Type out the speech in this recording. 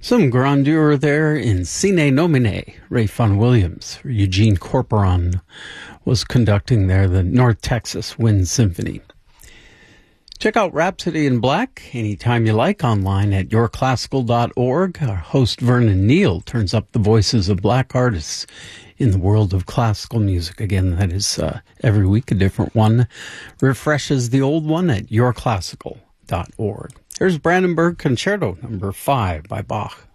Some grandeur there in Sine Nomine. Ray Vaughan Williams, Eugene Corporon was conducting there the North Texas Wind Symphony. Check out Rhapsody in Black anytime you like online at yourclassical.org. Our host Vernon Neal turns up the voices of black artists in the world of classical music. Again, that is every week a different one. Refreshes the old one at yourclassical.org. Here's Brandenburg Concerto No. 5 by Bach.